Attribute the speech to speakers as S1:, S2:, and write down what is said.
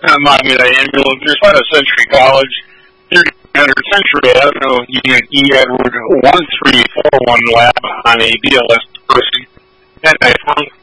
S1: Might be the ambulance. There's by the Century College. 300 Century Avenue, E. Edward 1341 lab on a BLS person. And I found